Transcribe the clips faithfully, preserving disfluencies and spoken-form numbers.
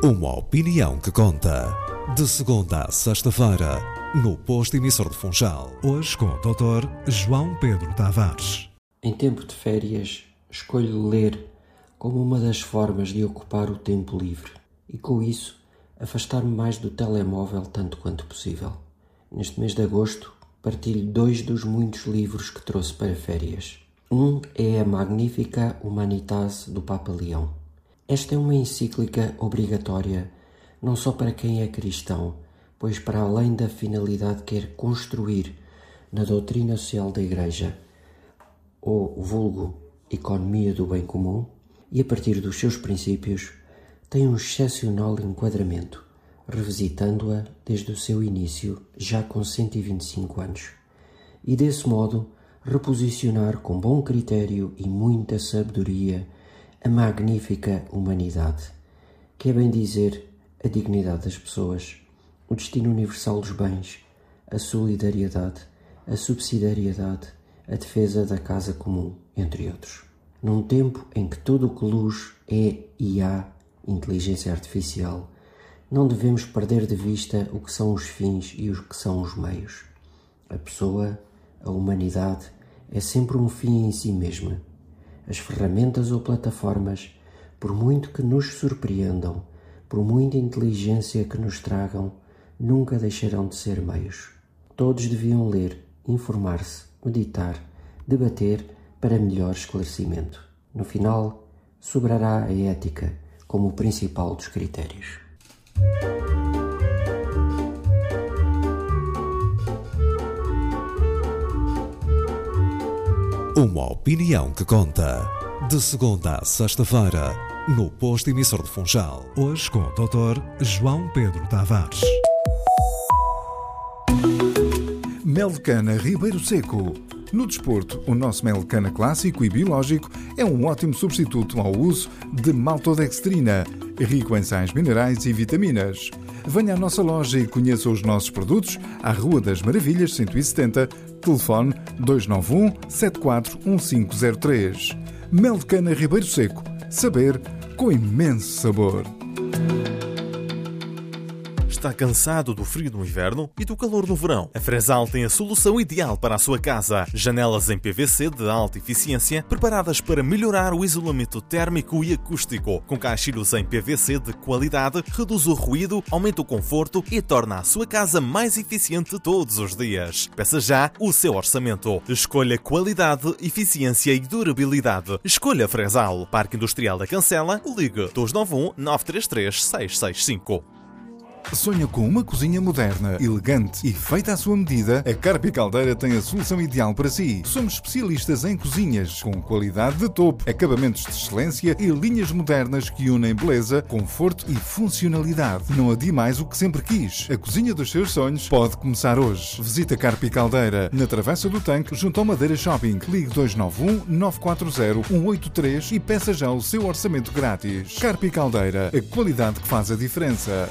Uma opinião que conta. De segunda a sexta-feira, no Posto Emissor de Funchal. Hoje com o doutor João Pedro Tavares. Em tempo de férias, escolho ler como uma das formas de ocupar o tempo livre e, com isso, afastar-me mais do telemóvel tanto quanto possível. Neste mês de agosto, partilho dois dos muitos livros que trouxe para férias. Um é a Magnificat Humanitas do Papa Leão. Esta é uma encíclica obrigatória não só para quem é cristão, pois para além da finalidade que quer construir na doutrina social da Igreja, ou vulgo economia do bem comum, e a partir dos seus princípios, tem um excepcional enquadramento, revisitando-a desde o seu início, já com cento e vinte e cinco anos, e desse modo reposicionar com bom critério e muita sabedoria a magnífica humanidade, que é bem dizer a dignidade das pessoas, o destino universal dos bens, a solidariedade, a subsidiariedade, a defesa da casa comum, entre outros. Num tempo em que tudo o que luz é e há inteligência artificial, não devemos perder de vista o que são os fins e o que são os meios. A pessoa, a humanidade, é sempre um fim em si mesma. As ferramentas ou plataformas, por muito que nos surpreendam, por muita inteligência que nos tragam, nunca deixarão de ser meios. Todos deviam ler, informar-se, meditar, debater para melhor esclarecimento. No final, sobrará a ética como o principal dos critérios. Uma opinião que conta. De segunda a sexta-feira, no Posto Emissor de Funchal. Hoje com o doutor João Pedro Tavares. Mel de cana Ribeiro Seco. No desporto, o nosso mel de cana clássico e biológico é um ótimo substituto ao uso de maltodextrina, rico em sais minerais e vitaminas. Venha à nossa loja e conheça os nossos produtos à Rua das Maravilhas cento e setenta, telefone dois nove um, sete quatro um cinco zero três. Mel de cana Ribeiro Seco. Saber com imenso sabor. Está cansado do frio no inverno e do calor no verão? A Fresal tem a solução ideal para a sua casa. Janelas em P V C de alta eficiência, preparadas para melhorar o isolamento térmico e acústico. Com caixilhos em P V C de qualidade, reduz o ruído, aumenta o conforto e torna a sua casa mais eficiente todos os dias. Peça já o seu orçamento. Escolha qualidade, eficiência e durabilidade. Escolha Fresal. Parque Industrial da Cancela. Ligue dois nove um, nove três três, seis seis cinco. Sonha com uma cozinha moderna, elegante e feita à sua medida? A Carpi Caldeira tem a solução ideal para si. Somos especialistas em cozinhas com qualidade de topo, acabamentos de excelência e linhas modernas que unem beleza, conforto e funcionalidade. Não adie mais o que sempre quis. A cozinha dos seus sonhos pode começar hoje. Visita Carpi Caldeira na Travessa do Tanque, junto ao Madeira Shopping. Ligue dois nove um, nove quatro zero, um oito três e peça já o seu orçamento grátis. Carpi Caldeira, a qualidade que faz a diferença.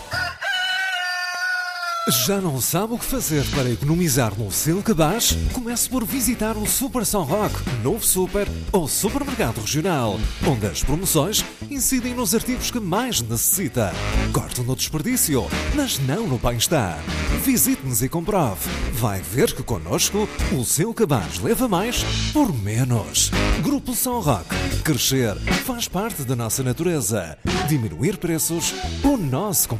Já não sabe o que fazer para economizar no seu cabaz? Comece por visitar o Super São Roque, novo super ou supermercado regional, onde as promoções incidem nos artigos que mais necessita. Corte no desperdício, mas não no bem-estar. Visite-nos e comprove. Vai ver que connosco o seu cabaz leva mais por menos. Grupo São Roque. Crescer faz parte da nossa natureza. Diminuir preços, o nosso